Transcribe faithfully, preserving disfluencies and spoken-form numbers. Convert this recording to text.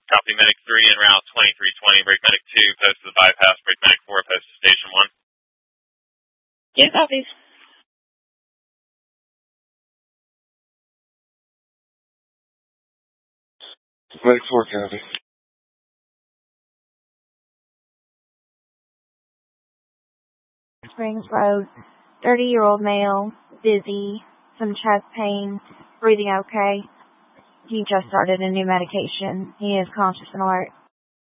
Copy Medic three en route twenty-three twenty, break Medic two, post to the bypass, break Medic four, post to Station one. Yeah, copies. Medic four, copy. Springs Road, thirty-year-old male, dizzy, some chest pain, breathing okay. He just started a new medication. He is conscious and alert.